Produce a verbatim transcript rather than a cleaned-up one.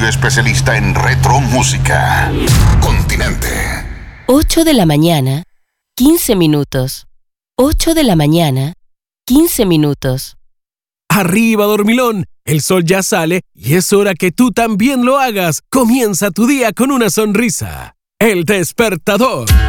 reconocido especialista en retro música. Continente. ocho de la mañana, quince minutos. ocho de la mañana, quince minutos. Arriba, dormilón. El sol ya sale y es hora que tú también lo hagas. Comienza tu día con una sonrisa. El Despertador.